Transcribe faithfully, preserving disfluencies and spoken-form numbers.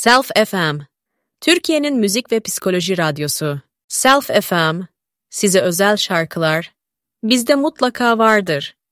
Self F M, Türkiye'nin müzik ve psikoloji radyosu. Self F M, size özel şarkılar, bizde mutlaka vardır.